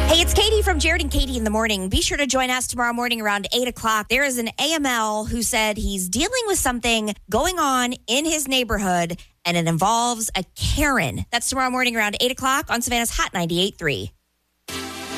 Hey, it's Katie from Jared and Katie in the Morning. Be sure to join us tomorrow morning around 8 o'clock. There is an AML who said he's dealing with something going on in his neighborhood, and it involves a Karen. That's tomorrow morning around 8 o'clock on Savannah's Hot 98.3.